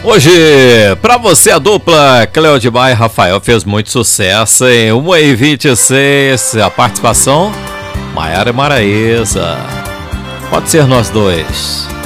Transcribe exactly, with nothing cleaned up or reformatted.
Hoje, pra você, a dupla Cleodimar e Rafael fez muito sucesso em uma e vinte e seis. A participação, Maiara e Maraísa. Pode ser nós dois.